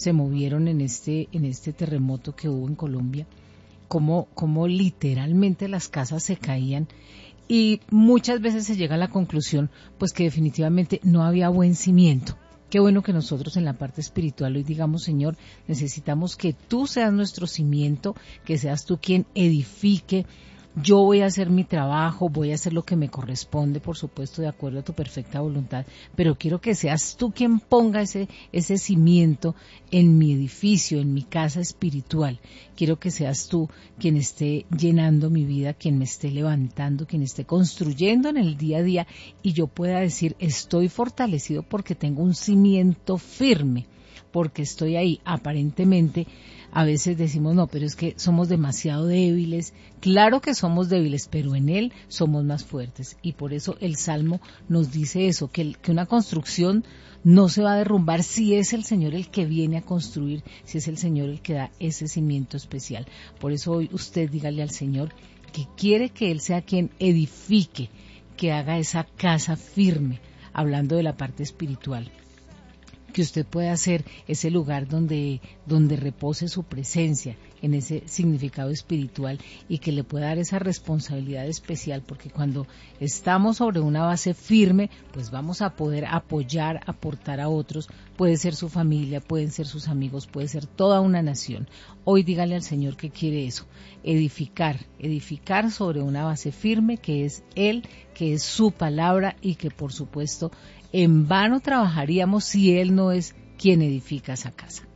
se movieron en este terremoto que hubo en Colombia, cómo literalmente las casas se caían, y muchas veces se llega a la conclusión pues que definitivamente no había buen cimiento. Qué bueno que nosotros en la parte espiritual hoy digamos, Señor, necesitamos que tú seas nuestro cimiento, que seas tú quien edifique. Yo voy a hacer mi trabajo, voy a hacer lo que me corresponde, por supuesto, de acuerdo a tu perfecta voluntad, pero quiero que seas tú quien ponga ese cimiento en mi edificio, en mi casa espiritual. Quiero que seas tú quien esté llenando mi vida, quien me esté levantando, quien esté construyendo en el día a día, y yo pueda decir, estoy fortalecido porque tengo un cimiento firme, porque estoy ahí. Aparentemente a veces decimos, no, pero es que somos demasiado débiles. Claro que somos débiles, pero en Él somos más fuertes. Y por eso el Salmo nos dice eso, que una construcción no se va a derrumbar si es el Señor el que viene a construir, si es el Señor el que da ese cimiento especial. Por eso hoy usted dígale al Señor que quiere que Él sea quien edifique, que haga esa casa firme, hablando de la parte espiritual, que usted pueda ser ese lugar donde repose su presencia, en ese significado espiritual, y que le pueda dar esa responsabilidad especial, porque cuando estamos sobre una base firme, pues vamos a poder apoyar, aportar a otros. Puede ser su familia, pueden ser sus amigos, puede ser toda una nación. Hoy dígale al Señor que quiere eso, edificar sobre una base firme, que es Él, que es su palabra, y que por supuesto en vano trabajaríamos si Él no es quien edifica esa casa.